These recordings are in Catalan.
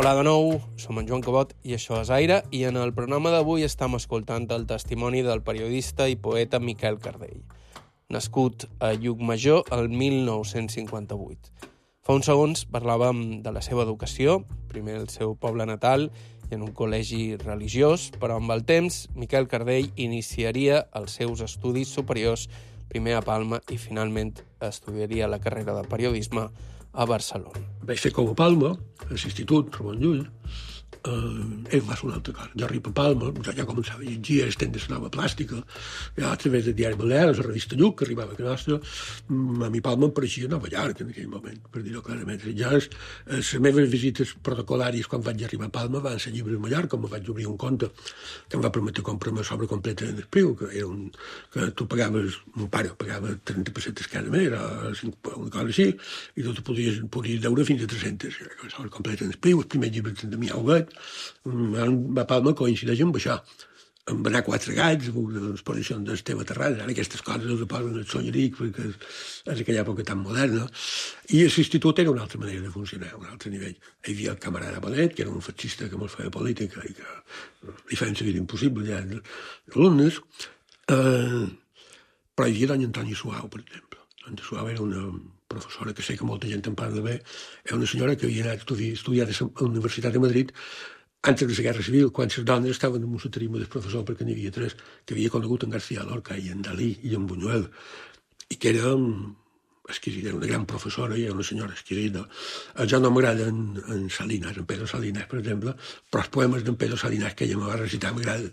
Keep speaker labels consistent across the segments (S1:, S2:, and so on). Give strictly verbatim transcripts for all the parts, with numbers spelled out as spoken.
S1: Hola de nou, som en Joan Cabot i això és Aire, i en el programa d'avui estem escoltant el testimoni del periodista i poeta Miquel Cardell, nascut a Llucmajor el mil nou-cents cinquanta-vuit. Fa uns segons parlàvem de la seva educació, primer al seu poble natal i en un col·legi religiós, però amb el temps Miquel Cardell iniciaria els seus estudis superiors, primer a Palma i finalment estudiaria la carrera de periodisme a Barcelona.
S2: Vaig fer com a Palma, a l'institut Ramon Llull. Uh, ell va ser una altra cosa. Jo arribo a Palma, jo ja començava a llegir a estendre la nova plàstica, ja a través del diari Balears, la revista Lluc, que arribava a casa nostra. A mi Palma em pareixia Nova York en aquell moment, per dir-ho clarament. Ja les, les meves visites protocolàries quan vaig arribar a Palma van ser llibres a Mallorca, em vaig obrir un compte que em va permetre comprar-me sobre completa en Espriu, que era un, que tu pagaves, mon pare pagava trenta pessetes cada mes, era una cosa així, i tu te podies, podies deure fins a tres-centes, sobre completa en Espriu, el primer llibre de mi Auguet. A Palma coincideix amb això, amb anar a Quatre Gats, l'exposició d'Esteve Terrades. Ara aquestes coses els posen el solleric perquè és aquella època tan moderna. I l'institut era una altra manera de funcionar, un altre nivell. Hi havia el camarada Bonet, que era un fascista que molt feia política i que li feien la vida impossible ja als alumnes. Eh, però hi havia doña Antònia Suau, per exemple. Doña Suau era una professora que sé que molta gent en parla bé, era una senyora que havia anat a estudiar, estudiar a la Universitat de Madrid antes de la Guerra Civil, quan les dones estaven en un soterisme del professor, perquè n'hi havia tres, que havia conegut en García Lorca i en Dalí i en Buñuel, i que era exquisida, era una gran professora i era una senyora exquisida. A jo no m'agrada en, en Salinas, en Pedro Salinas, per exemple, però els poemes d'en Pedro Salinas que ella me va recitar m'agraden.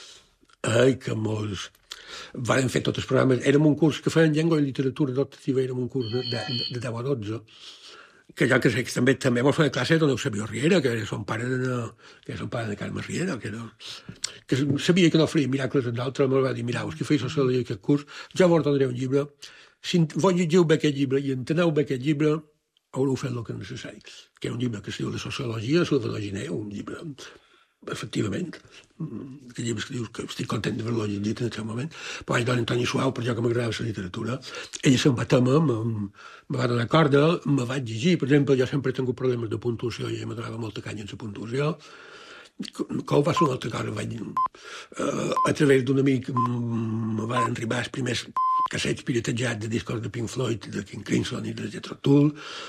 S2: Ai, que mos... Varen fer tots els programes. Érem un curs que feien llengua i literatura adoptativa, érem un curs de, de, de deu a dotze, que jo que sé que també també vol fer classe de Eusebio Riera, que era son pare de, que era son pare de Carme Riera, que, era, que sabia que no faria miracles en d'altre, me'l va dir, mirau, que feia sociologia aquest curs, jo vos donaré un llibre, si vos llegiu bé aquest llibre i enteneu bé aquest llibre, haureu fet el que és necessari, que era un llibre que es diu de sociologia, Salvador Giner, un llibre... efectivament, que llibres que dius que estic content d'haver-lo llegit en el seu moment, però vaig donar Antoni Suau, per jo que m'agradava la literatura, ella se'n va tema, me va donar corda, me vaig llegir, per exemple, jo sempre he tingut problemes de puntuació i ella me donava molta canya en la puntuació, com va ser una altra cosa, vaig, uh, a través d'un amic me van arribar els primers cassets piratejats de discos de Pink Floyd, de King Crimson i de Jethro Tull.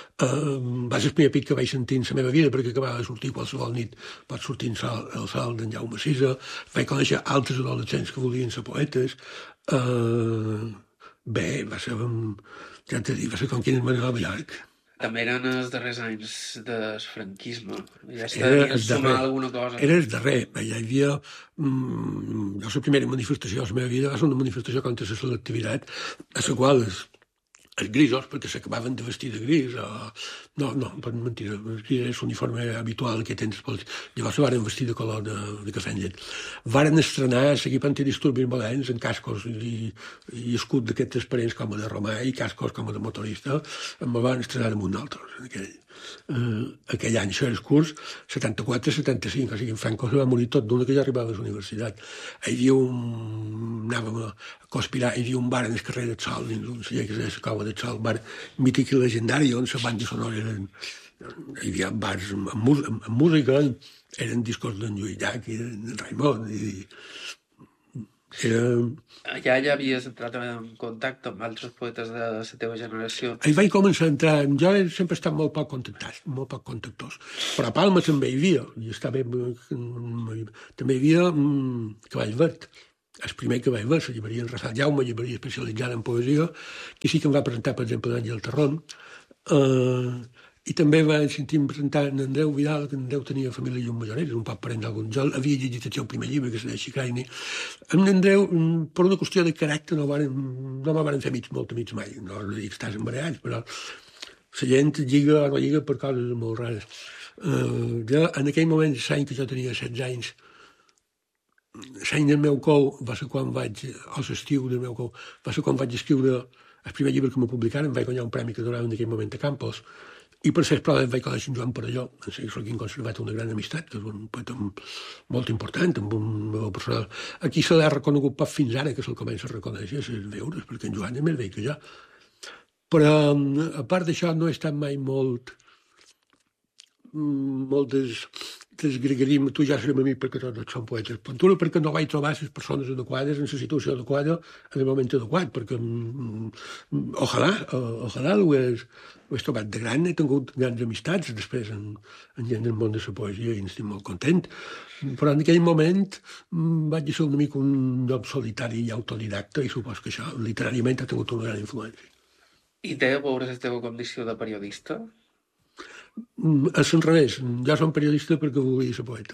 S2: Uh, va ser el primer pic que vaig sentir en la meva vida, perquè acabava de sortir qualsevol nit, pot sortir el sol, el sol d'en Jaume Sisa, vaig conèixer altres adolescents que volien ser poetes. Uh, bé, va ser, ja t'he dit, va ser com quin és Nova York.
S1: També eren els darrers anys del franquisme. Ja estaria sumar alguna cosa.
S2: Era el darrer. Ja hi havia... Mm, jo la primera manifestació de la meva vida va ser una manifestació contra la selectivitat, a la qual els, els grisos, perquè s'acabaven de vestir de gris, o... no, no, per mentida, el gris és l'uniforme habitual que tens pels... Llavors se varen vestir de color de, de cafè amb llet. Varen estrenar l'equip antidisturbis valents en cascos i, i escut d'aquests transparents com a de romà i cascos com a de motorista, em van estrenar damunt d'altres en aquell, uh, aquell any. Això era el curs setanta-quatre setanta-cinc, o sigui, en Franco se va morir tot d'una que ja arribava a la universitat. Hi havia un... anàvem a conspirar, hi havia un bar en el carrer del Sol, dins un celler que es deia la Cova del Sol, un bar mític i legendari, on la banda sonora eren... Hi havia bars amb, amb, amb música, eren discos d'en Lluís Llach i d'en Raimon, i... Era...
S1: Allà ja havies entrat en contacte amb altres poetes de la teva generació.
S2: Ahir vaig començar a entrar... Jo he sempre estat molt poc contactat, molt poc contactós. Però a Palma també hi havia. I estava... També hi havia um, Cavall Verd. El primer que vaig veure, la llibreria en Rassal Jaume, llibreria especialitzada en poesia, que sí que em va presentar, per exemple, l'Àngel Terrón. Uh, I també va sentir-me presentar en Andreu Vidal, que en Andreu tenia família i un majoret, un poc parent d'algun. Jo havia llegit el seu primer llibre, que se deia Xicraini. En Andreu, per una qüestió de caràcter, no, varen, no me van fer mig, molt amics mai. No dic que estàs embarallats, però la gent lliga o no lliga per coses molt rares. Uh, jo, en aquell moment, l'any que jo tenia setze anys, l'any del meu cou va ser quan vaig, o l'estiu del meu cou, va ser quan vaig escriure el primer llibre que me publicaren, vaig guanyar un premi que donaven en aquell moment a Campos, i per ser proves vaig conèixer en Joan Perelló, en seguir que han conservat una gran amistat, que és un poeta molt important, amb un meu personal. Aquí se l'ha reconegut pas fins ara que se'l comença a reconèixer, a veure, perquè en Joan és més vell que jo. Però, a part d'això, no he estat mai molt... moltes dels gregarismes, tu ja serem amic perquè tots són poetes, pintura perquè no vaig trobar les persones adequades en la situació adequada en el moment adequat, perquè mm, ojalà, uh, ojalà ho hagués, ho hagués trobat de gran, he tingut grans amistats després en, en gent del món de la poesia i estic molt content, però en aquell moment mm, vaig ser una mica un lloc solitari i autodidacta i supos que això literàriament ha tingut una gran influència.
S1: I té a veure la teva condició de periodista?
S2: És al revés, jo som periodista perquè volia ser poeta.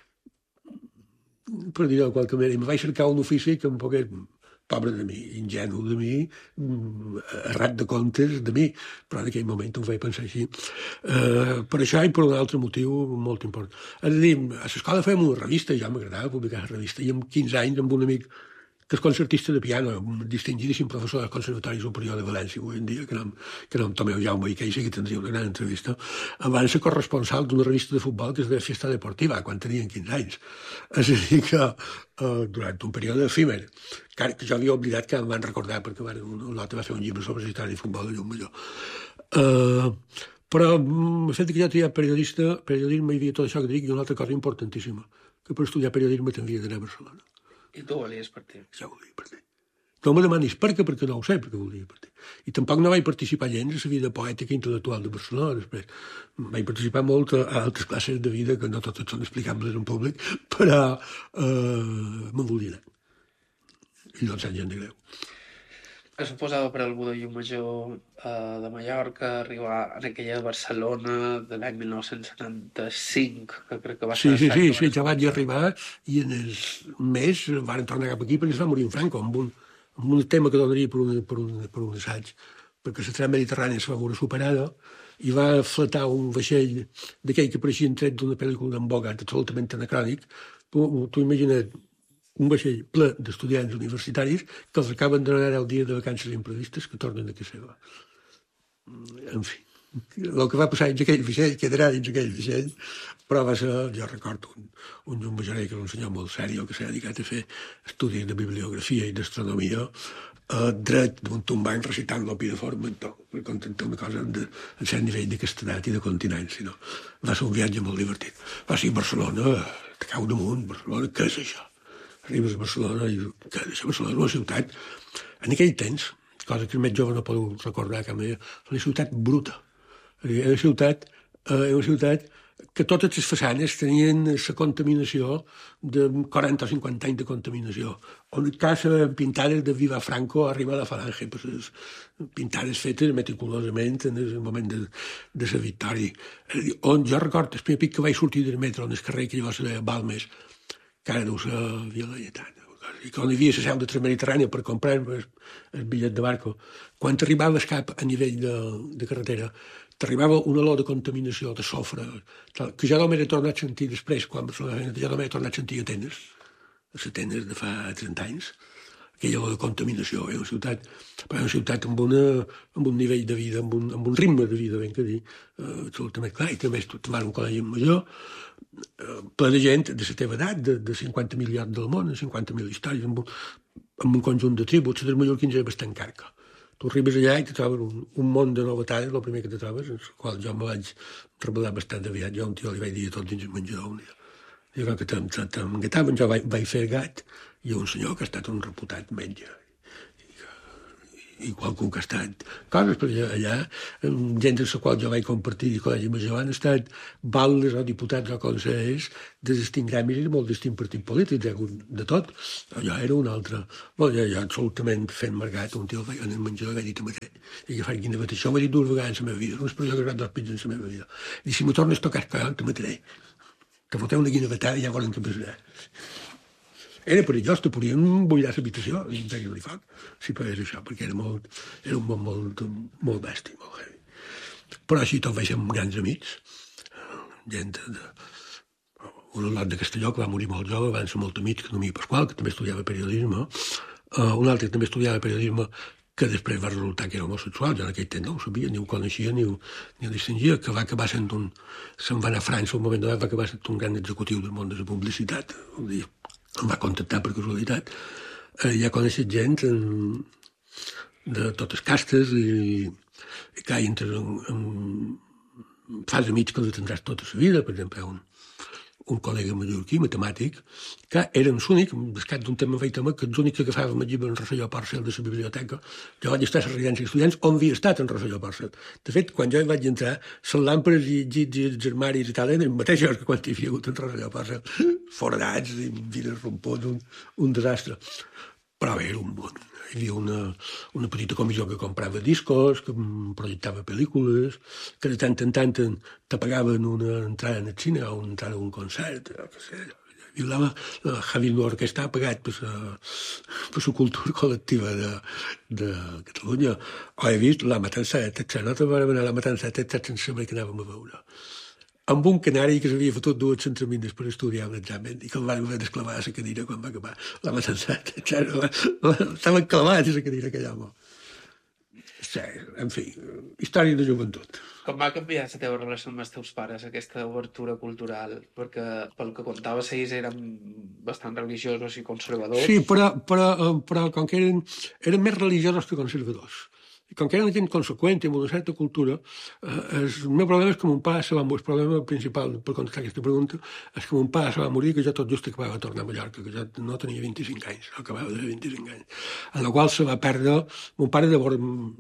S2: Per dir-ho de qualque manera, i em vaig cercar un ofici que em pogués, pobre de mi, ingenu de mi, errat de comptes de mi, però en aquell moment em vaig pensar així. Uh, per això i per un altre motiu molt important. És a dir, a l'escola fèiem una revista, i ja m'agradava publicar la revista, i amb quinze anys amb un amic que és concertista de piano, un distingidíssim professor del Conservatori Superior de València avui en dia, que nom, que nom Tomeu Jaume i que que tindria una gran entrevista, em van ser corresponsal d'una revista de futbol que es deia Fiesta Deportiva, quan tenien quinze anys. És a dir, que uh, durant un període efímer, que, que jo havia oblidat que em van recordar, perquè van, un lot va fer un llibre sobre la història de futbol de Llumajor. Uh, però el fet que jo tenia periodista, periodisme hi havia tot això que dic, i una altra cosa importantíssima, que per estudiar periodisme t'havia d'anar a Barcelona.
S1: I tu volies partir?
S2: Ja volia partir. No me demanis per què, perquè no ho sé, perquè volia partir. I tampoc no vaig participar gens a la vida poètica i intel·lectual de Barcelona, després. Vaig participar molt a altres classes de vida que no totes són explicables en públic, però eh, me'n volia anar. I no em sap gens de greu.
S1: Es suposava per algú de Llumajor eh, de Mallorca arribar en aquella Barcelona de l'any mil nou-cents setanta-cinc, que crec que va ser...
S2: Sí, sí, sí, sí, ja vaig arribar i en el mes van tornar cap aquí perquè es va morir en Franco, amb un, amb un tema que donaria per un, per un, per un assaig, perquè la trama mediterrània se va veure superada i va flatar un vaixell d'aquell que pareixia tret d'una pel·lícula d'en Bogart, absolutament anacrònic. Tu, tu imagina't un vaixell ple d'estudiants universitaris que els acaben de donar el dia de vacances imprevistes que tornen a casa seva. En fi, el que va passar dins aquell vaixell quedarà dins aquell vaixell, però va ser, jo recordo, un, un Llumajorè que era un senyor molt sèrio que s'ha dedicat a fer estudis de bibliografia i d'astronomia, eh, dret d'un tombanc recitant l'opi de Formentor, per contentar una cosa de, de cert nivell de castedat i de continent, sinó va ser un viatge molt divertit. Va ser a Barcelona, te cau damunt, Barcelona, què és això? Arribes a Barcelona i que deixa Barcelona és una ciutat, en aquell temps, cosa que el més jove no podeu recordar cap manera, és una ciutat bruta. Era una ciutat, eh, una ciutat que totes les façanes tenien la contaminació de quaranta o cinquanta anys de contaminació. On casa pintades de Viva Franco arriba a la Falange, pues, pintades fetes meticulosament en el moment de, de la victòria. On jo recordo, el primer pic que vaig sortir del metro, en el carrer que llavors era Balmes, que ara deu ser Via Laietana, i quan hi havia la seu de Transmediterrània per comprar el, el bitllet de barco, quan t'arribaves cap a nivell de, de carretera, t'arribava una olor de contaminació, de sofre, tal, que jo no m'he tornat a sentir després, quan jo no m'he tornat a sentir a Atenes, a Atenes de fa trenta anys, aquella olor de contaminació. Era una ciutat, una ciutat amb, una, amb un nivell de vida, amb un, amb un ritme de vida, ben que dir, eh, absolutament clar, i també tu vas a un col·legi major, eh, ple de gent de la teva edat, de, de cinquanta mil llocs del món, cinquanta mil històries, amb un, amb un conjunt de tributs. Els mallorquins és bastant carca. Tu arribes allà i te trobes un, un món de novetades, el primer que te trobes, en el qual jo me vaig rebel·lar bastant aviat. Jo un tio li vaig dir tot dins el menjador un dia. I jo que t'enguetaven, jo vaig, vaig fer gat, i un senyor que ha estat un reputat metge, i, i qualcú que ha estat coses, perquè allà, gent amb la qual jo vaig compartir i col·legi major han estat baldes o diputats o consellers de distints gremis i molt distints partits polítics, de tot. Jo era un altre. Bon, jo, jo absolutament fent margat, un tio en el menjador vaig dir a mateix, i que faig quina mateixa. Això ho he dit dues vegades en la meva vida, només per jo que he dos pits en la meva vida. I si me tornes a tocar el collon, te mataré. Que foteu una guina batada i ja volen que passarà. Era perillós, te podien buidar l'habitació i entregar-li foc, si pagués això, perquè era, molt, era un món molt, molt bèstia, molt heavy. Però així tot vaig ser amb grans amics, gent de... Un lot de Castelló, que va morir molt jove, van ser molt amics, que no m'hi Pasqual, que també estudiava periodisme, uh, un altre que també estudiava periodisme, que després va resultar que era homosexual, jo en aquell temps no ho sabia, ni ho coneixia, ni ho, ni ho distingia, que va acabar sent un... Se'n va anar a França, un moment donat va acabar sent un gran executiu del món de la publicitat, un dia em va contactar per casualitat, eh, ja coneixes gent en, de totes castes i, i que hi entres en, en, fas amics que els tindràs tota la vida, per exemple, un, un col·lega mallorquí, matemàtic, que érem l'únic, descat d'un tema feia tema, que els únics que agafàvem el llibre en Rosselló Porcel de la biblioteca, jo vaig estar a la residència d'estudiants on havia estat en Rosselló Porcel. De fet, quan jo hi vaig entrar, les làmperes i llits i els armaris i tal eren mateixos que quan hi havia hagut en Rosselló Porcel, foradats i vines rompons, un, un desastre. Però bé, era un bon. Hi havia una, una petita comissió que comprava discos, que projectava pel·lícules, que de tant en tant te pagaven una entrada en el cine o una entrada a un concert, jo què sé. I la, la Javi Lor, que està pagat per la cultura col·lectiva de, de Catalunya. O he vist La Matanzeta, etcètera. Nosaltres vam anar a La Matanzeta, etcètera, sense saber que anàvem a veure. Amb un canari que s'havia fotut dues centramines per estudiar un examen i que el van haver d'esclavar a la cadira quan va acabar La Matanzeta, etcètera. Estaven clavats a la cadira aquell home. Sí, en fi, història de joventut.
S1: Com va canviar la teva relació amb els teus pares, aquesta obertura cultural? Perquè, pel que contaves, ells eren bastant religiosos i conservadors.
S2: Sí, però, però, però com que eren, eren més religiosos que conservadors. I com que eren gent conseqüent i amb una certa cultura, eh, el meu problema és que mon pare se va morir. El problema principal, per contestar aquesta pregunta, és que mon pare se va morir, que jo tot just acabava de tornar a Mallorca, que jo no tenia vint-i-cinc anys, acabava de vint-i-cinc anys. En la qual se va perdre, mon pare de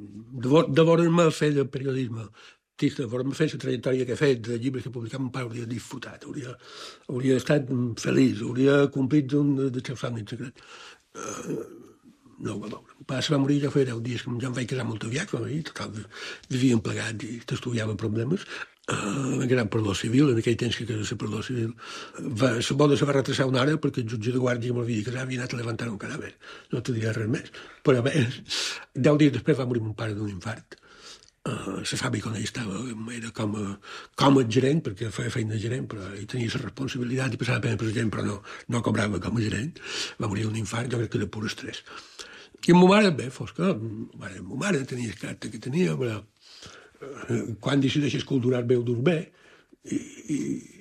S2: veure'm fer de periodisme, de veure'm fer la trajectòria que he fet, de llibres que he publicat, mon pare hauria disfrutat, hauria, hauria estat feliç, hauria complit un dels seus somnis secrets. Uh, no ho va veure. El pare se va morir, ja feia deu dies, que ja em vaig casar molt aviat, com a dir, total, vivíem plegats i estudiàvem problemes. Uh, vam quedar en perdó civil, en aquell temps que quedava la perdó civil. Va, la boda se va retrasar una hora perquè el jutge de guàrdia que m'havia de casar havia anat a levantar un cadàver. No te diré res més. Però bé, deu dies després va morir mon pare d'un infart. Uh, la fàbrica on ell estava era com a, com a gerent, perquè feia feina de gerent, però ell tenia la responsabilitat i passava pena per gerent, però no, no cobrava com a gerent. Va morir d'un infart, jo crec que de pur estrès. I amb ma mare, bé, fos que ma mare tenia el caràcter que tenia, però eh, quan decideixes culturar bé ho dus bé, i, i,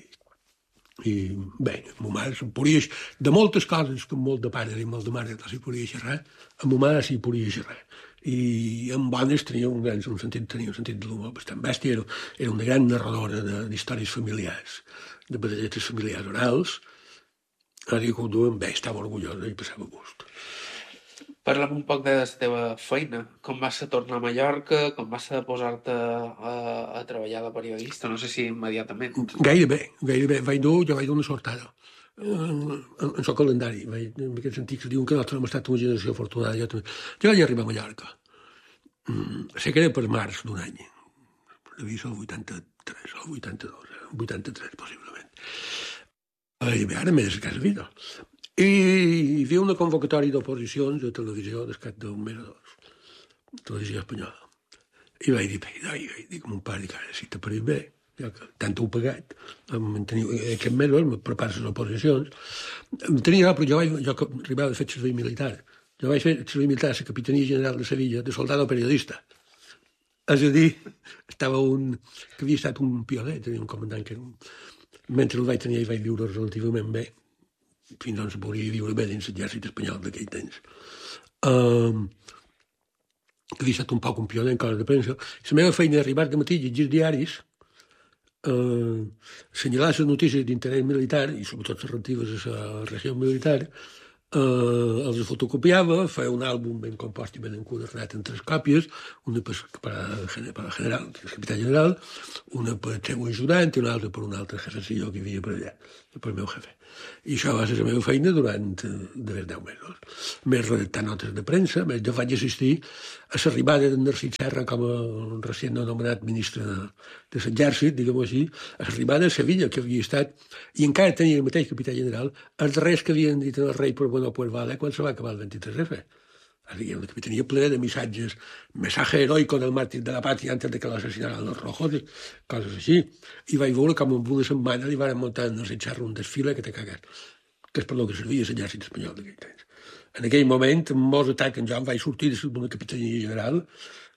S2: i bé, ma mare se'n podia, de moltes coses que molt de pare i molt de mare no s'hi podia xerrar, amb ma mare s'hi podia xerrar. I en bones tenia un gran un sentit, tenia un sentit de l'humor bastant bèstia, era, era una gran narradora d'històries familiars, de batalletes familiars orals, ara que ho duen bé, estava orgullosa i passava gust.
S1: Parla'm un poc de la teva feina. Com vas a tornar a Mallorca? Com vas a posar-te a, a treballar de periodista? No sé si immediatament.
S2: Gairebé, gairebé. Vaig dur, jo vaig dur una sortada. En, en el seu calendari. Vaig, en aquest sentit que diuen que nosaltres hem estat una generació afortunada. Jo, jo vaig arribar a Mallorca. Mm, sé que era per març d'un any. Devia ser el vuitanta-tres, el vuitanta-dos, el vuitanta-tres, possiblement. I ara m'he de casa vida. I hi havia una convocatòria d'oposicions de televisió d'escat d'un mes o dos, televisió espanyola. I vaig dir, bé, vaig dir a mon pare, que ara si t'ha parit bé, ja que tant ho he pagat, aquest mes me prepares les oposicions. Tenia, però jo, vaig, jo arribava a fer servei militar. Jo vaig fer servei militar a la Capitania General de Sevilla, de soldado periodista. És a dir, estava un, que havia estat un pioner, tenia un comandant que era un... Mentre el vaig tenir, ell vaig viure relativament bé, fins on se podia viure bé dins l'exèrcit espanyol d'aquell temps. Um, que havia estat un poc un pioner en coses de premsa. La meva feina d'arribar de matí, llegir diaris, uh, assenyalar les notícies d'interès militar, i sobretot les relatives a la regió militar, uh, els fotocopiava, feia un àlbum ben compost i ben enquadernat en tres còpies, una per, per, per el general, el capità general, una per el seu ajudant i una altra per un altre jefecillo que hi havia per allà, per el meu jefe. I això va ser la meva feina durant de deu mesos. Més redactar notes de premsa, més jo vaig assistir a l'arribada d'en Narcís Serra com a recient anomenat ministre de, de l'exèrcit, diguem-ho així, a l'arribada a Sevilla, que havia estat, i encara tenia el mateix capità general, els darrers que havien dit al rei per bueno pues vale, quan se va acabar el vint-i-tres efa. Hi ha una capitania plena de missatges, mensaje heroico del màrtir de la pàtria antes de que l'assassinaren los rojos, coses així. I vaig veure com en una setmana li van muntar en el Serra un desfile que t'ha cagat, que és per lo que servia l'exèrcit espanyol d'aquell temps. En aquell moment, en molts ataquen, jo em vaig sortir d'una capitania general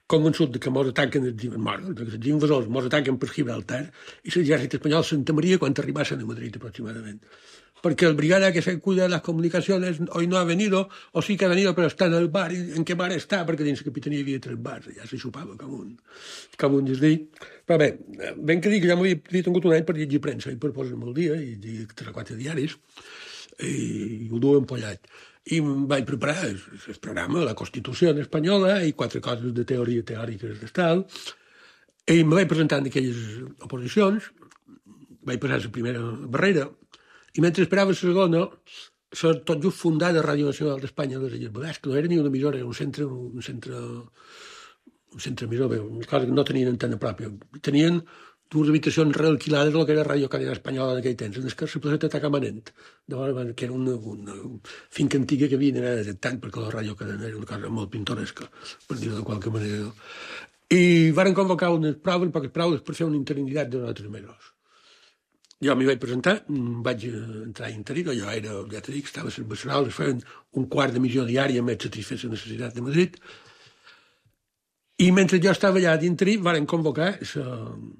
S2: convençut que mos ataquen els, els invasors, mos ataquen per Gibraltar i l'exèrcit espanyol s'entamaria quan arribassen a Madrid aproximadament. Porque el brigada que se cuida de las comunicaciones hoy no ha venido, o sí que ha venido, pero está en el bar. ¿En qué bar està? Perquè dins la capitania hi havia tres bars, ja se xupava com un, com un desdí. Però bé, ben que dic, ja m'havia tingut un any per llegir premsa i per posar-me al dia, i llegir tres o quatre diaris, i ho duo empollat. I em vaig preparar el, el programa, la Constitució espanyola, i quatre coses de teoria teòriques d'estal, i em vaig presentar en aquelles oposicions, vaig passar la primera barrera, i mentre esperava la segona, la tot just fundada Ràdio Nacional d'Espanya a les Illes Balears, que no era ni una emissora, era un centre, un centre, un centre emissor, una cosa que no tenien antena pròpia. Tenien dues habitacions realquilades del que era Ràdio Cadena Espanyola en aquell temps, en què la placeta Tacamanent, que era una, una finca antiga que havien anat tant, perquè la Ràdio Cadena era una cosa molt pintoresca, per dir-ho de qualque manera. I varen convocar unes proves, poques proves, per fer una interinitat de nosaltres mesos. Jo m'hi vaig presentar, vaig entrar a interí, jo era, ja t'he dit, estava a Cervecerol, es feien un quart d'emissió diària més satisfer la necessitat de Madrid, i mentre jo estava allà d'interí varen convocar sa,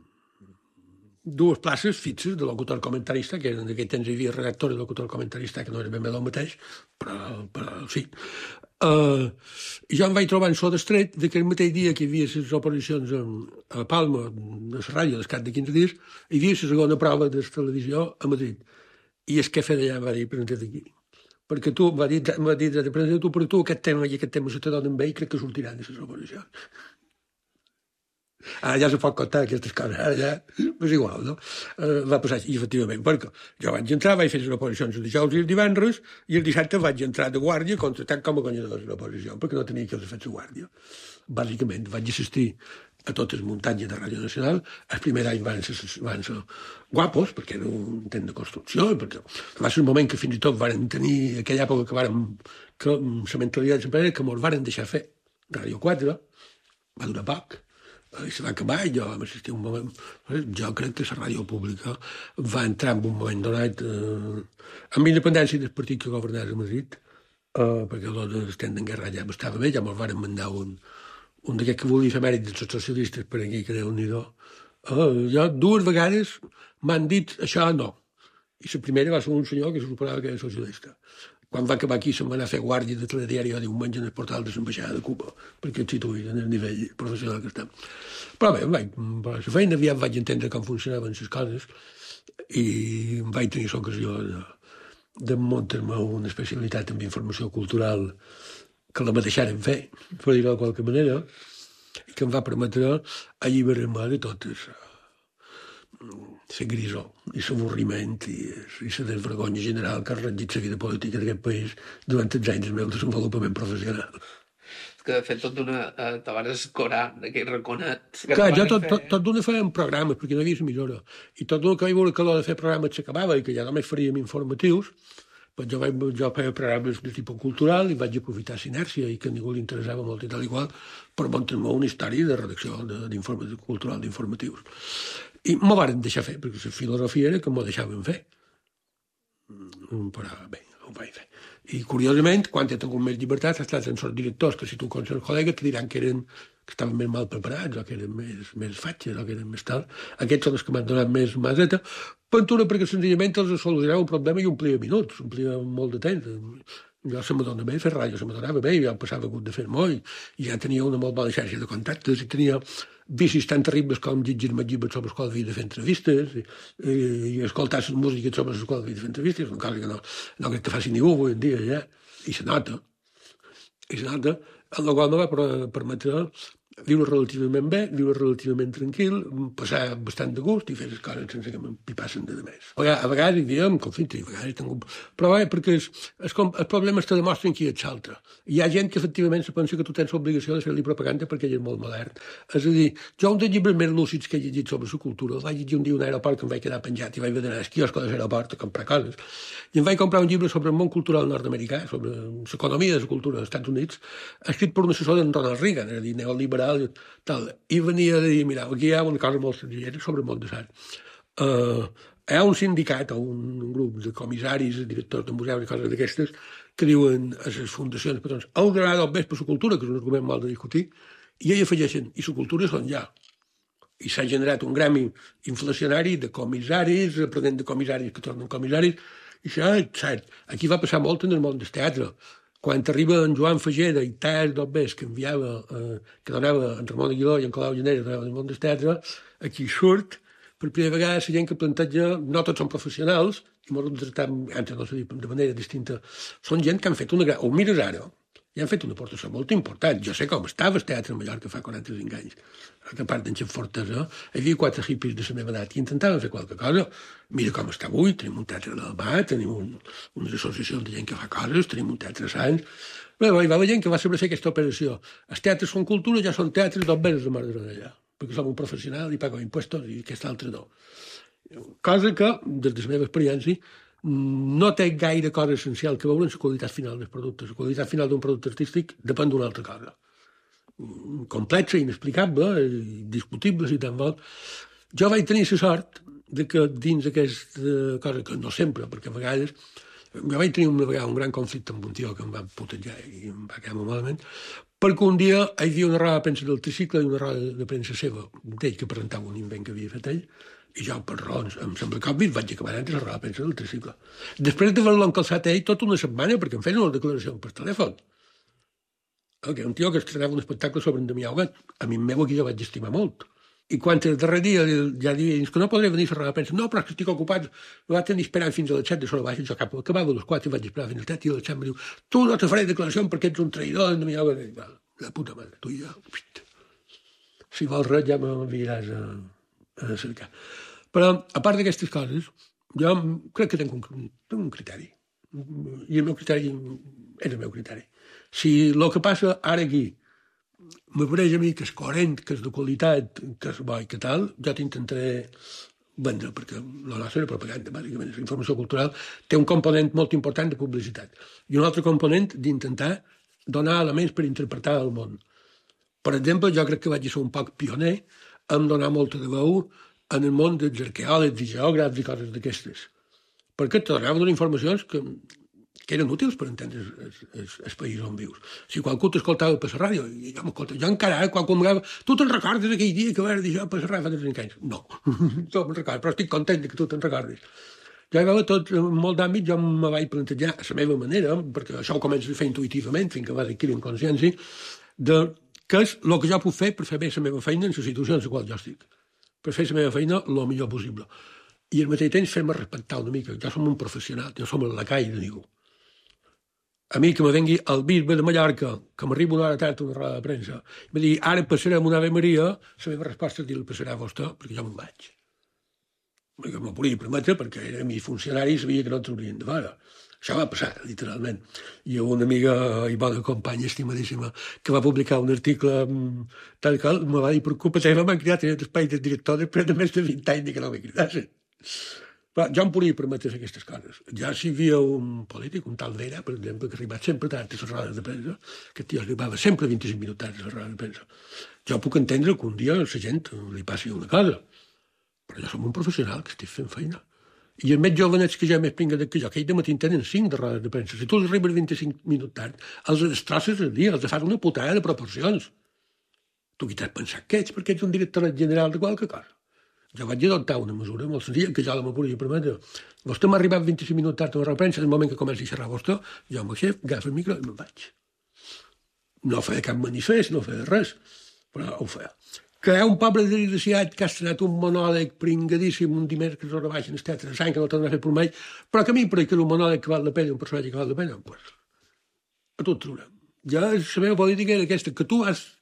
S2: dues places fixes de locutor comentarista, que en aquell temps hi havia redactor i locutor comentarista, que no era ben bé el mateix, però, però sí. Uh, I jo em vaig trobar en so d'estret de que el mateix dia que hi havia les oposicions a Palma, a la ràdio, al cap de quinze dies, hi havia la segona prova de la televisió a Madrid. I el jefe d'allà em va dir, presenta't aquí. Perquè tu, va dir, va dir, presenta't tu, però tu aquest tema i aquest tema se te donen bé i crec que sortiran de les oposicions. Ara ja se pot contar aquestes coses, ara ja és igual, no? Uh, va passar així, efectivament, perquè jo vaig entrar, vaig fer les oposicions el dijous i el divendres, i el dissabte vaig entrar de guàrdia contratant com a guanyador de l'oposició, perquè no tenia que haver fet la guàrdia. Bàsicament, vaig assistir a totes les muntanyes de Ràdio Nacional. El primer any van ser, van ser guapos, perquè era un temps de construcció, perquè va ser un moment que fins i tot varen tenir, aquella època que varen, que la mentalitat sempre era que mos varen deixar fer Ràdio quatre, va durar poc, i se va acabar, i jo vam assistir un moment. Jo crec que la ràdio pública va entrar en un moment donat eh, amb independència del partit que governava a Madrid, eh, perquè el temps en guerra ja estava bé, ja me'ls varen mandar un, un d'aquests que volia fer mèrit dels socialistes per aquí, que Déu-n'hi-do. Eh, jo dues vegades m'han dit això no. I la primera va ser un senyor que se suposava que era socialista. Quan va acabar aquí se'm va anar a fer guàrdia de telediari a diumenge en el portal de l'ambaixada de Cuba, perquè et situïs en el nivell professional que estem. Però bé, vaig, la feina aviat vaig entendre com funcionaven les coses i vaig tenir l'ocasió de, de muntar-me una especialitat en informació cultural que la me deixaren fer, per dir-ho de qualque manera, i que em va permetre alliberar-me de totes la grisor i l'avorriment i la desvergonya general que ha regit la vida política d'aquest país durant els anys del meu desenvolupament professional.
S1: Que de fet tot d'una eh, te vas escorar d'aquell raconet.
S2: Clar, jo tot, tot, tot d'una fèiem programes, perquè no havia l'emissora, i tot d'una que vaig veure que l'hora de fer programes s'acabava i que ja només faríem informatius, pues jo, vaig, jo feia programes de tipus cultural i vaig aprofitar l'inèrcia i que a ningú li interessava molt i tal i qual per muntar-me una història de redacció de, cultural d'informatius. I m'ho varen deixar fer, perquè la filosofia era que m'ho deixaven fer. Però bé, ho vaig fer. I curiosament, quan he tingut més llibertat, ha estat en els directors que si tu con els col·legues te diran que eren que estaven més mal preparats o que eren més, més fatxes o que eren més tal. Aquests són els que m'han donat més maseta. Pentura perquè senzillament els solucionava un problema i omplia minuts, omplia molt de temps. Jo se m'adona bé fer ràdio, se m'adonava bé, jo em passava hagut de fer molt, i ja tenia una molt bona xarxa de contactes, i tenia vicis tan terribles com llegir-me llibres sobre els quals havia de fer entrevistes, i, i, i escoltar les músiques sobre les quals havia de fer entrevistes, una cosa que no, no crec que faci ningú avui en dia, ja, i se nota, i se nota, en la qual me va permetre viure relativament bé, viure relativament tranquil, passar bastant de gust i fer les coses sense que m'empipassen de més. A vegades hi diem conflicte, a vegades tengo... Però bé, perquè els, els, els problemes te demostren qui ets l'altre. Hi ha gent que efectivament se pensa que tu tens l'obligació de fer-li propaganda perquè ell és molt modern. És a dir, jo un dels llibres més lúcids que he llegit sobre la cultura el vaig llegir un dia a un aeroport que em vaig quedar penjat i vaig anar al quiosc de l'aeroport a comprar coses. I em vaig comprar un llibre sobre el món cultural nord-americà, sobre l'economia de la cultura dels Estats Units, escrit per un assessor d'en Ronald Reagan, és a dir, neoliberal, tal. I venia a dir, mira, aquí hi ha una cosa molt senzilla sobre el món de l'art. Uh, hi ha un sindicat o un grup de comissaris, directors de museus i coses d'aquestes que diuen a les fundacions patrons, heu d'anar del més per la cultura, que és un argument molt de discutir, I ells afegeixen, i la cultura són ja. I s'ha generat un gremi inflacionari de comissaris, aprenent de comissaris que tornen comissaris, i això és cert. Aquí va passar molt en el món del teatre. Quan arriba en Joan Fageda i Tàs d'Obbés, que enviava, eh, que donava en Ramon Aguiló i en Colau Llanera del món del teatre, aquí surt, per primera vegada, la gent que planteja, no tots són professionals, i molts els tractem, entre no sé dir, de manera distinta, són gent que han fet una gran... Ho mires ara, i han fet una aportació molt important. Jo sé com estava el teatre a Mallorca fa quaranta-cinc anys. A part d'en Xef Fortesa, hi havia quatre hippies de la meva edat i intentaven fer qualque cosa. Mira com està avui, tenim un teatre del Mar, tenim un, unes associacions de gent que fa coses, tenim un teatre Sants. Bé, hi va haver gent que va saber fer aquesta operació. Els teatres són cultura, ja són teatres d'obres de mort d'allà, perquè som un professional i pago impuestos i aquest altre no. Cosa que, des de la meva experiència, no té gaire cosa essencial que veure en la qualitat final dels productes. La qualitat final d'un producte artístic depèn d'una altra cosa. Complexa, inexplicable, discutible, si tan vol. Jo vaig tenir la sort de que dins aquesta cosa, que no sempre, perquè a vegades... Jo vaig tenir una vegada un gran conflicte amb un tio que em va putejar i em va quedar molt malament, perquè un dia hi havia una roda de premsa del tricicle i una roda de premsa seva d'ell que presentava un invent que havia fet ell, i jo, per raons, em sembla que obvi, vaig acabar entre la roda de premsa del tricicle. Després de haver-lo encalçat ell tota una setmana, perquè em feien una declaració per telèfon. Okay, un tio que estrenava un espectacle sobre en Damià Huguet, a mi meu aquí jo vaig estimar molt. I quan el darrer dia ja diuen que no podré venir a la roda de premsa, no, però és que estic ocupat, me va tenir esperant fins a les set de sola baixa, jo cap acabava a les quatre i vaig esperar fins a les set i a les set em diu, tu no te faré declaració perquè ets un traïdor en Damià Huguet. La puta mare, tu i jo. Si vols res ja m'enviaràs a, a cercar. Però, a part d'aquestes coses, jo crec que tenc un, tenc un criteri. I el meu criteri és el meu criteri. Si el que passa ara aquí m'apareix a mi que és coherent, que és de qualitat, que és bo i que tal, jo t'intentaré vendre, perquè la nostra propaganda, bàsicament, la informació cultural, té un component molt important de publicitat i un altre component d'intentar donar elements per interpretar el món. Per exemple, jo crec que vaig ser un poc pioner en donar molta de veu en el món dels arqueòlegs i geògrafs i coses d'aquestes, perquè te donaven unes informacions que, que eren útils per entendre el, el, el país on vius. Si qualcú t'escoltava per la ràdio, i jo m'escolta, jo encara, quan m'agava, tu te'n recordes aquell dia que vas dir jo per la ràdio fa trenta anys? No, no me'n recordo, però estic content que tu te'n recordis. Jo hi va haver tot, en molt d'àmbit, jo me vaig plantejar a la meva manera, perquè això ho començo a fer intuïtivament, fins que vas adquirir en consciència, de què és el que jo puc fer per fer bé la meva feina en la situació en la qual jo estic. Per fer la meva feina el millor possible. I al mateix temps fer-me respectar una mica. Jo som un professional, jo som el lacai de ningú. A mi que me vengui el bisbe de Mallorca, que m'arriba una hora tard a una roda de premsa, i me digui, ara passarem una Ave Maria, la meva resposta és dir-li, passarà a vostè, perquè jo me'n vaig. Perquè m'ho podia permetre, perquè era mi funcionari i sabia que no ens haurien de veure. Això va passar, literalment. I una amiga i bona companya, estimadíssima, que va publicar un article tal qual, me va dir, per culpa teva m'han cridat en l'espai del director després de més de vint anys que no m'he cridat. Però jo em podia permetre aquestes coses. Ja si hi havia un polític, un tal Vera, per exemple, que arribava sempre tard a les rodes de premsa, que tio arribava sempre vint-i-cinc minuts tard a les rodes de premsa. Jo puc entendre que un dia a la gent li passi una cosa, però jo som un professional que estic fent feina. I els més jovenets que ja més pringa que jo, que ells de matí tenen cinc de rodes de premsa. Si tu els arribes vint-i-cinc minuts tard, els destrosses el dia, els fas una putada de proporcions. Tu qui t'has pensat que ets, perquè ets un director general de qualque cosa. Jo vaig adoptar una mesura molt senzilla, que jo la me podia permetre. Vostè m'ha arribat vint-i-cinc minuts tard a la premsa, en el moment que comenci a xerrar vostè, jo amb el xef, agafa el micro i me'n vaig. No feia cap manifest, no feia res, però ho feia. Que hi ha un poble desgraciat que ha estrenat un monòleg pringadíssim un dimecres a la baixa en el teatre de Sant, que no torna a fer per mai, però que a mi em pareix que és un monòleg que val la pena, un personatge que val la pena, pues, a tu et trobarem. Ja la meva política era aquesta, que tu has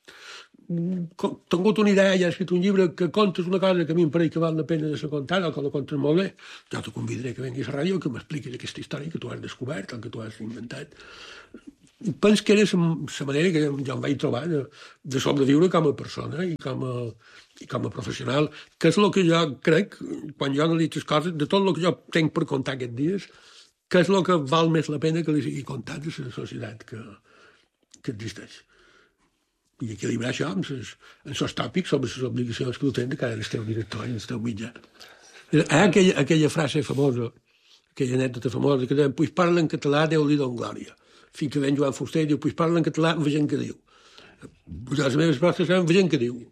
S2: tingut una idea i has escrit un llibre que contes una cosa que a mi em pareix que val la pena de ser contada o que la contes molt bé, jo te convidaré que vinguis a la ràdio i que m'expliquis aquesta història que tu has descobert o que tu has inventat. Penso que era la manera que jo em vaig trobar de, de sobreviure com a persona i com a, i com a professional, que és el que jo crec, quan jo analitzo les coses, de tot el que jo tinc per contar aquests dies, que és el que val més la pena que li sigui contat a la societat que, que existeix. I equilibrar això amb els tòpics sobre les obligacions que tu tens de cara al teu director i al teu mitjà. Hi ha aquella, aquella frase famosa, aquella anècdota famosa, que deien, pues parla en català, Déu li don glòria. Fins que ven Joan Fuster i diu, pues parla en català, vegem què diu. Pujar les meves postres sabem veient què diu.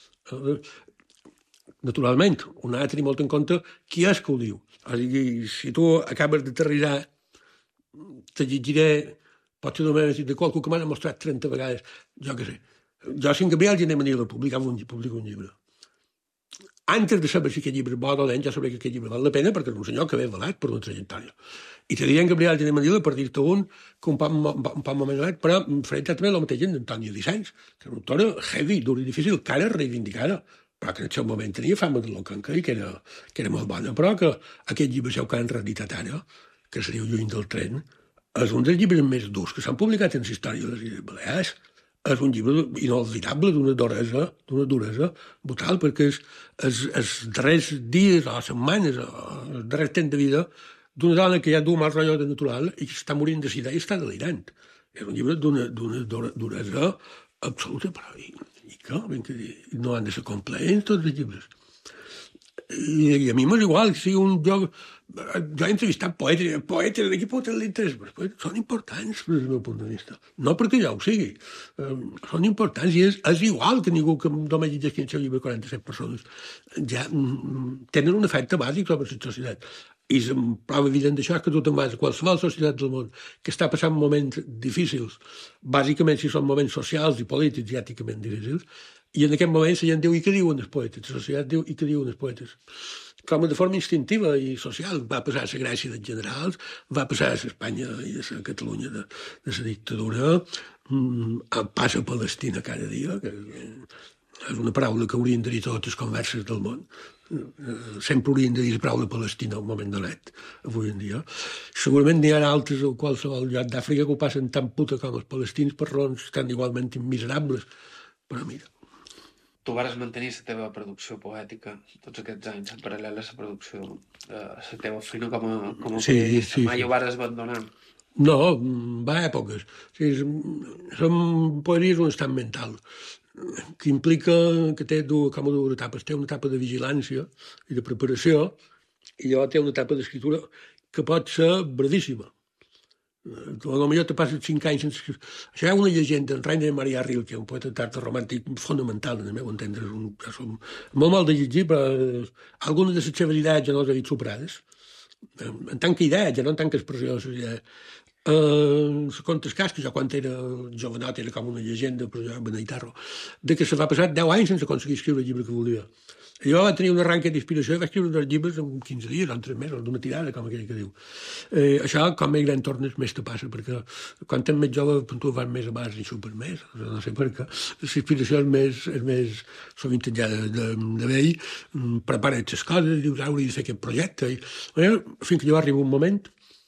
S2: Naturalment, un ha de tenir molt en compte qui és que ho diu. O sigui, si tu acabes d'aterrissar, te llegiré, pot ser només de qualcú que m'ha demostrat trenta vegades, jo què sé. Jo, si en Gabriel Gené Manila publicava un, publica un llibre, antes de saber si aquest llibre és bo o dolent, ja sabré que aquest llibre val la pena perquè és un senyor que ve avalat per una trajectòria. I te diré en Gabriel Gené Manila per dir-te un que un poc, un poc moment avalat, però faré també el mateix en Antònia Vicens, que és una autora heavy, dura i difícil, que ara és reivindicada, però que en el seu moment tenia fama de locanca i que era, que era molt bona, però que aquest llibre seu que han reeditat ara, que seria Lluny del tren, és un dels llibres més durs que s'han publicat en la història de les Illes Balears. És un llibre inolvidable d'una duresa, d'una duresa brutal, perquè és, és, els darrers dies o setmanes o els darrers temps de vida d'una dona que ja du mal rotllo de natural i que està morint de sida i està delirant. És un llibre d'una, d'una duresa absoluta, però i, i què? Ben que no han de ser complets tots els llibres. I, i a mi m'és igual, si un jo... Jo he entrevistat poetes, poetes d'aquí pot tenir l'interès, però són importants des del meu punt de vista. No perquè jo ho sigui, um, són importants i és, és igual que ningú que només llegeixi el seu llibre quaranta-set persones. Ja mm, tenen un efecte bàsic sobre la societat. I la prova evident d'això és que tu te'n vas a qualsevol societat del món que està passant moments difícils, bàsicament si són moments socials i polítics i èticament difícils, i en aquest moment la gent diu i què diuen els poetes, la societat diu i què diuen els poetes. Com de forma instintiva i social. Va passar a la Grècia dels generals, va passar a l'Espanya i a la Catalunya de, de la dictadura, mm, passa a Palestina cada dia, que és una paraula que haurien de dir totes les converses del món. Sempre haurien de dir la paraula Palestina al moment de l'et, avui en dia. Segurament n'hi ha altres a qualsevol lloc d'Àfrica que ho passen tan puta com els palestins per raons tan igualment immiserables. Però mira,
S1: tu vas mantenir la teva producció poètica tots aquests anys, en paral·lel a la producció, a la teva feina com a, com a
S2: sí,
S1: periodista.
S2: Sí,
S1: Mai
S2: sí.
S1: ho vas abandonar?
S2: No, va a èpoques. O sigui, som poesia és un estat mental que implica que té dues, com a dues etapes. Té una etapa de vigilància i de preparació i llavors té una etapa d'escriptura que pot ser verdíssima. Potser te passes cinc anys sense... Això hi ha una llegenda, en Rainer Maria Rilke, un poeta tard romàntic fonamental, en el meu entendre. Un, som molt mal de llegir, però algunes de les seves idees ja no les he vist superades. En tant que idea, ja no en tant que expressió de les idees. Uh, contes cas, que jo quan era jovenot era com una llegenda, però jo beneïtarro, de que se va passar deu anys sense aconseguir escriure el llibre que volia. I jo va tenir una arranque d'inspiració i vaig escriure dos llibres en quinze dies o en tres mesos, d'una tirada, com aquell que diu. Eh, això, com més gran tornes, més te passa, perquè quan ets més jove, tu vas més a bars i xupes més, no sé per què. La inspiració és més, és més sovint ja de, de, de vell, prepares les coses, dius, hauria de fer aquest projecte, i, bueno, fins que jo arriba un moment,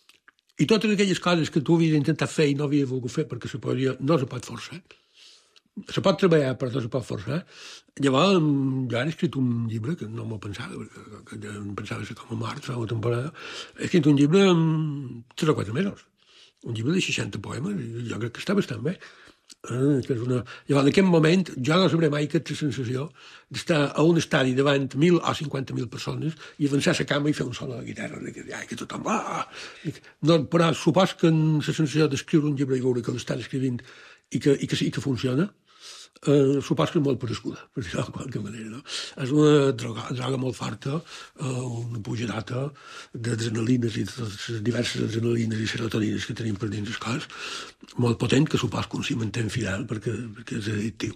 S2: i totes aquelles coses que tu havies intentat fer i no havies volgut fer, perquè la poesia no se pot forçar, se pot treballar, però no se pot forçar. Llavors, jo he escrit un llibre que no m'ho pensava, perquè que em pensava ser com a mort, fa una temporada. He escrit un llibre en tres o quatre mesos. Un llibre de seixanta poemes, i jo crec que està bastant bé. Eh, que és una... Llavors, en aquest moment, jo no sabré mai aquesta sensació d'estar a un estadi davant mil o cinquanta mil persones i avançar a la cama i fer un solo de guitarra, que, ai, que tothom va... No, però supos que en la sensació d'escriure un llibre i veure que l'estàs escrivint i que, i que, i que funciona, Uh, supos que és molt perescuda, per dir-ho de qualque manera. No? És una droga, droga molt forta, uh, una pujadota d'adrenalines i de les diverses adrenalines i serotonines que tenim per dins el cos, molt potent, que supos que un s'hi manté fidel perquè, perquè és addictiu.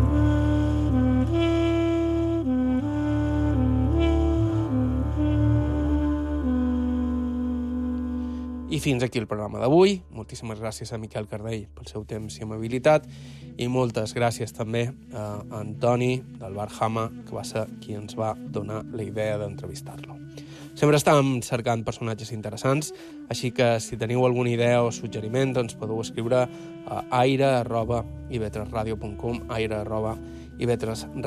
S1: I fins aquí el programa d'avui. Moltíssimes gràcies a Miquel Cardell pel seu temps i amabilitat i moltes gràcies també a Antoni del Bar Hama, que va ser qui ens va donar la idea d'entrevistar-lo. Sempre estàvem cercant personatges interessants, així que si teniu alguna idea o suggeriment ens podeu escriure a aire arroba i vetresradio punt com, aire arroba i vetresradio